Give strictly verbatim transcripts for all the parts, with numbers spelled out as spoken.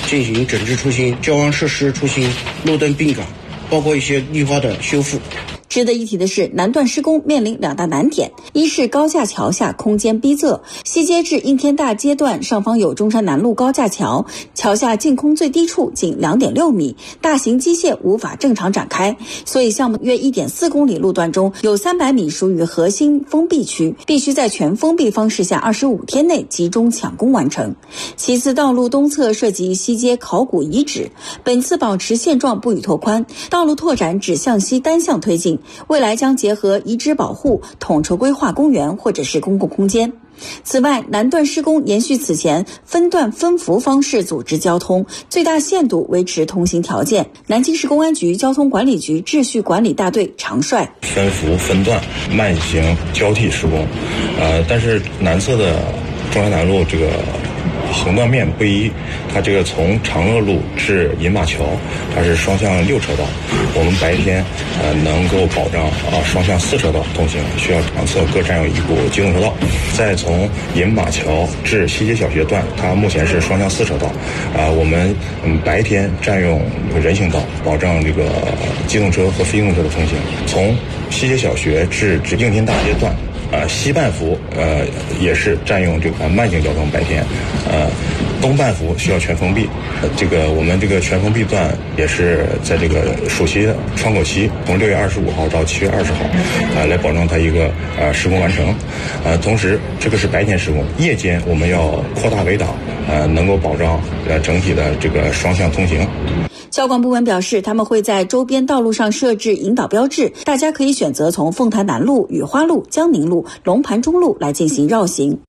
进行整治出新、交往设施出新、路灯并改，包括一些绿化的修复。 值得一提的是，南段施工面临两大难点，一是高架桥下空间逼仄，西街至应天大街段上方有中山南路高架桥，桥下净空最低处仅 两点六米，大型机械无法正常展开，所以项目约 一点四公里路段中有三百米属于核心封闭区，必须在全封闭方式下二十五天内集中抢工完成。其次，道路东侧涉及西街考古遗址，本次保持现状不予拓宽，道路拓展只向西单向推进，未来将结合遗址保护统筹规划公园或者是公共空间。此外，南段施工延续此前分段分幅方式组织交通，最大限度维持通行条件。南京市公安局交通管理局秩序管理大队常帅分幅分段慢行交替施工，呃，但是南侧的中山南路这个横断面不一，它这个从长乐路至饮马桥，它是双向六车道。我们白天呃能够保障啊双向四车道通行，需要两侧各占有一股机动车道。再从饮马桥至西街小学段，它目前是双向四车道，啊、呃，我们嗯白天占用人行道，保障这个机动车和非机动车的通行。从西街小学至至应天大街段。呃，西半幅呃也是占用这个慢行交通，白天，呃，东半幅需要全封闭。呃，这个我们这个全封闭段也是在这个暑期的窗口期，从六月二十五号到七月二十号，呃，来保证它一个呃施工完成。呃，同时这个是白天施工，夜间我们要扩大围挡，呃，能够保障呃整体的这个双向通行。 交管部门表示，他们会在周边道路上设置引导标志，大家可以选择从凤潭南路、雨花路、江宁路、龙盘中路来进行绕行。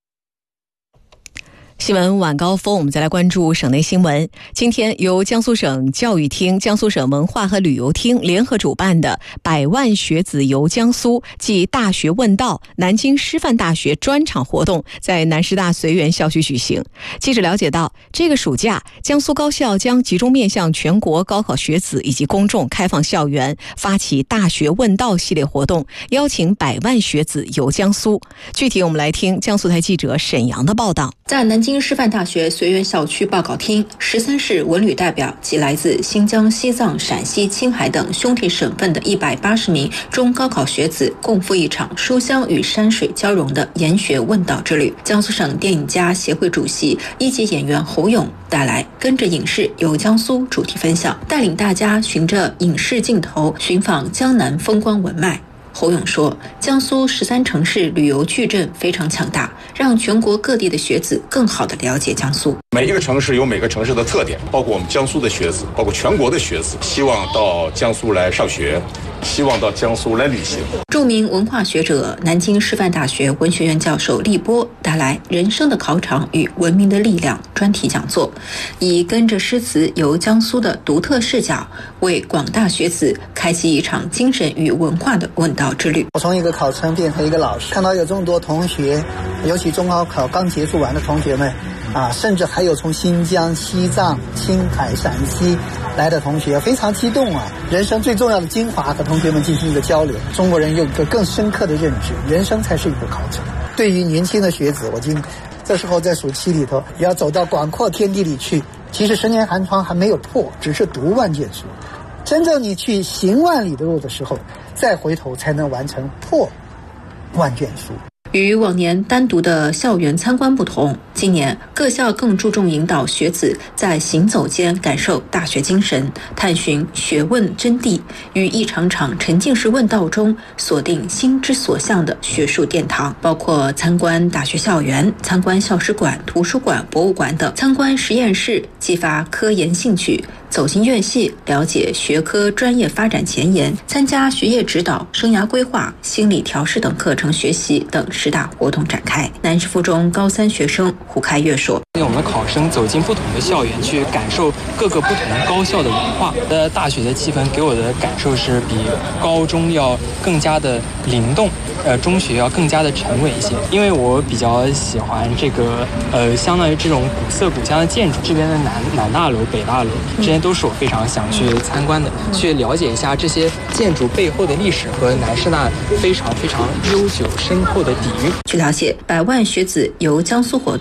新闻晚高峰，我们再来关注省内新闻。今天由江苏省教育厅、江苏省文化和旅游厅联合主办的百万学子游江苏暨大学问道南京师范大学专场活动在南师大随园校区举行。记者了解到，这个暑假江苏高校将集中面向全国高考学子以及公众开放校园，发起大学问道系列活动，邀请百万学子游江苏。具体我们来听江苏台记者沈阳的报道。 在南京师范大学随园校区报考厅，十三市文旅代表及来自新疆、西藏、陕西、青海等兄弟省份的一百八十名中高考学子，共赴一场书香与山水交融的研学问道之旅。江苏省电影家协会主席、一级演员侯勇带来跟着影视游江苏主题分享，带领大家循着影视镜头寻访江南风光文脉。侯勇说，江苏十三城市旅游矩阵非常强大，让全国各地的学子更好地了解江苏。 每一个城市有每个城市的特点，包括我们江苏的学子，包括全国的学子，希望到江苏来上学，希望到江苏来旅行。 著名文化学者、南京师范大学文学院教授厉波带来人生的考场与文明的力量专题讲座，以跟着诗词游江苏的独特视角，为广大学子开启一场精神与文化的问道之旅。 我从一个考生变成一个老师，看到有这么多同学，尤其中高考刚结束完的同学们啊，甚至还有从新疆、西藏、青海、陕西来的同学，非常激动啊！人生最重要的精华和同学们进行一个交流。中国人有一个更深刻的认知，人生才是一个考场。对于年轻的学子，我今这时候在暑期里头也要走到广阔天地里去。其实十年寒窗还没有破，只是读万卷书。真正你去行万里的路的时候，再回头才能完成破万卷书。 与往年单独的校园参观不同，今年各校更注重引导学子在行走间感受大学精神，探寻学问真谛，于一场场沉浸式问道中锁定心之所向的学术殿堂，包括参观大学校园、参观校史馆、图书馆、博物馆等，参观实验室，激发科研兴趣，走进院系，了解学科专业发展前沿，参加学业指导、生涯规划、心理调试等课程学习等十大活动展开。南师附中高三学生胡开月说， 我们的考生走进不同的校园，去感受各个不同高校的文化。呃，大学的气氛给我的感受是比高中要更加的灵动，呃，中学要更加的沉稳一些。因为我比较喜欢这个呃，相当于这种古色古香的建筑，这边的南南大楼、北大楼，这些都是我非常想去参观的，去了解一下这些建筑背后的历史和南师大非常非常悠久深厚的底蕴。 据了解，百万学子游江苏活动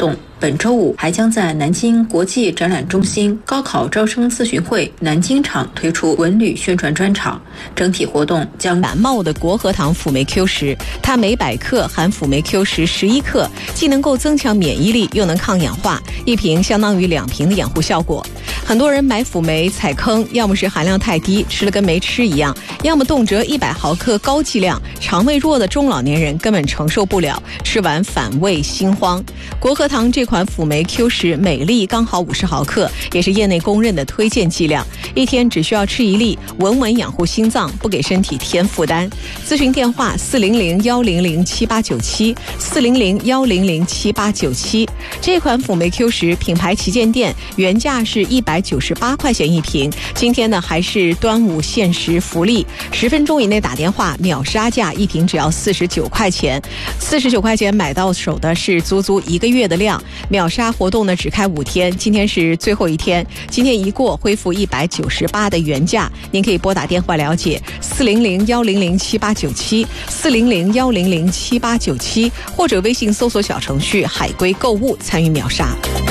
本周五还将在南京国际展览中心高考招生咨询会南京场推出文旅宣传专场。整体活动将感冒的国和堂辅酶 Q 十，它每百克含辅酶 Q 十十一克，既能够增强免疫力，又能抗氧化，一瓶相当于两瓶的养护效果。很多人买辅酶踩坑，要么是含量太低，吃了跟没吃一样，要么动辄一百毫克高剂量，肠胃弱的中老年人根本承受不了，吃完反胃心慌。国和堂这款辅酶 Q 十每粒刚好五十毫克，也是业内公认的推荐剂量，一天只需要吃一粒，稳稳养护心脏，不给身体添负担。咨询电话四零零幺零零七八九七四零零幺零零七八九七。这款辅酶 Q 十品牌旗舰店原价是一百九十八块钱一瓶，今天呢还是端午限时福利，十分钟以内打电话秒杀价，一瓶只要四十九块钱，四十九块钱买到手的是足足一个月的量。秒杀活动呢只开五天，今天是最后一天，今天一过恢复一百九十八的原价，您可以拨打电话了解四零零幺零零七八九七四零零幺零零七八九七，或者微信搜索小程序海龟购物参与秒杀。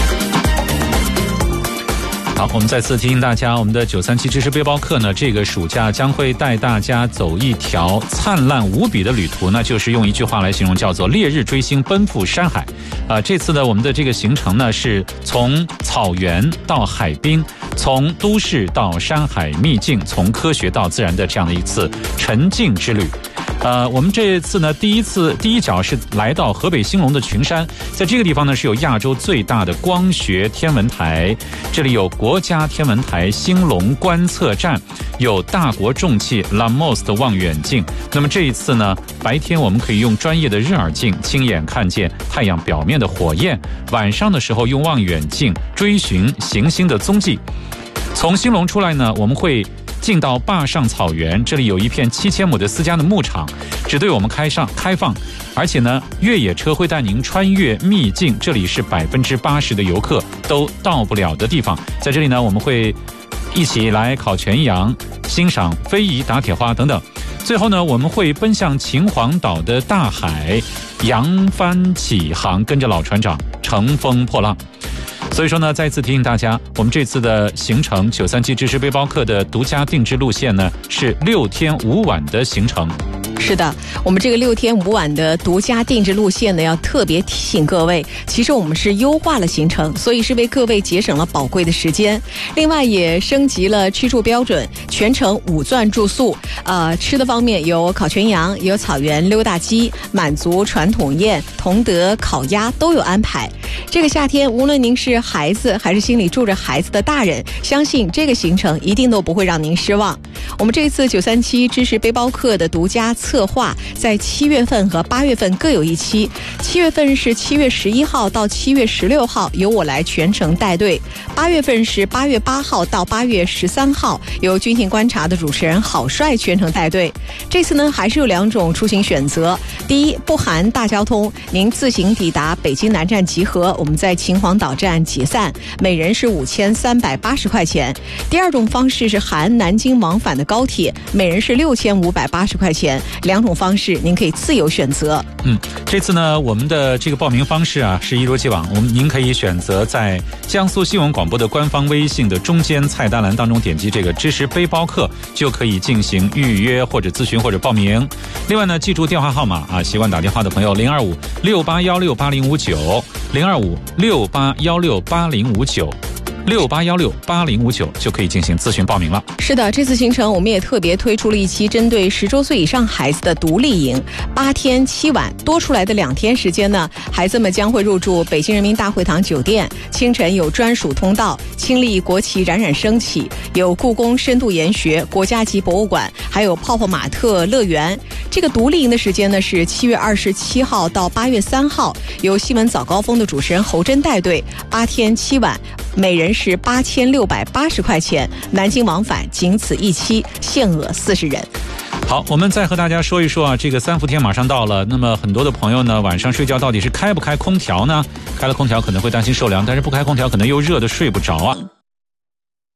好，我们再次提醒大家，我们的九三七知识背包客呢，这个暑假将会带大家走一条灿烂无比的旅途呢，就是用一句话来形容，叫做烈日追星，奔赴山海。啊、呃，这次呢，我们的这个行程呢，是从草原到海滨，从都市到山海秘境，从科学到自然的这样的一次沉浸之旅。呃，我们这次呢，第一次第一脚是来到河北兴隆的群山，在这个地方呢是有亚洲最大的光学天文台，这里有国家天文台兴隆观测站，有大国重器 Lamos 的望远镜。那么这一次呢，白天我们可以用专业的日耳镜亲眼看见太阳表面的火焰，晚上的时候用望远镜追寻行星的踪迹。从兴隆出来呢，我们会进到坝上草原，这里有一片七千亩的私家的牧场，只对我们开上开放，而且呢，越野车会带您穿越秘境，这里是百分之八十的游客都到不了的地方。在这里呢，我们会一起来烤全羊，欣赏非遗、打铁花等等。最后呢，我们会奔向秦皇岛的大海，扬帆起航，跟着老船长乘风破浪。所以说呢，再次提醒大家，我们这次的行程九三七知识背包客的独家定制路线呢，是六天五晚的行程。 是的，我们这个六天五晚的独家定制路线呢，要特别提醒各位，其实我们是优化了行程，所以是为各位节省了宝贵的时间。另外也升级了居住标准，全程五钻住宿。呃，吃的方面有烤全羊，有草原溜大鸡，满族传统宴、同德烤鸭都有安排。这个夏天，无论您是孩子还是心里住着孩子的大人，相信这个行程一定都不会让您失望。我们这次九三七知识背包客的独家策划，在七月份和八月份各有一期。七月份是七月十一号到七月十六号，由我来全程带队；八月份是八月八号到八月十三号，由军情观察的主持人郝帅全程带队。这次呢，还是有两种出行选择：第一，不含大交通，您自行抵达北京南站集合，我们在秦皇岛站解散，每人是五千三百八十块钱；第二种方式是含南京往返的高铁，每人是六千五百八十块钱。两种方式您可以自由选择。 嗯，这次呢，我们的这个报名方式啊，是一如既往，我们您可以选择在江苏新闻广播的官方微信的中间菜单栏当中点击这个知识背包客，就可以进行预约或者咨询或者报名。另外呢，记住电话号码啊，习惯打电话的朋友零二五六八幺六八零五九零二五六八幺六八零五九。六八幺六八零五九就可以进行咨询报名了。 是的，这次行程我们也特别推出了一期针对十周岁以上孩子的独立营，八天七晚，多出来的两天时间呢，孩子们将会入住北京人民大会堂酒店，清晨有专属通道，亲历国旗冉冉升起，有故宫深度研学、国家级博物馆，还有泡泡玛特乐园。这个独立营的时间呢是七月二十七号到八月三号，由新闻早高峰的主持人侯真带队，八天七晚，每人是八千六百八十块钱，南京往返仅此一期，限额四十人。 好，我们再和大家说一说啊，这个三伏天马上到了，那么很多的朋友呢，晚上睡觉到底是开不开空调呢？开了空调可能会担心受凉，但是不开空调可能又热得睡不着啊。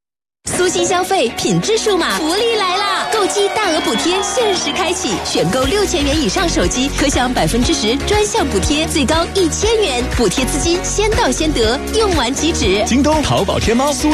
苏新消费品质数码福利来啦！购机大额补贴限时开启，选购六千元以上手机可享百分之十专项补贴，最高一千元，补贴资金先到先得，用完即止。 京东、淘宝、天猫、苏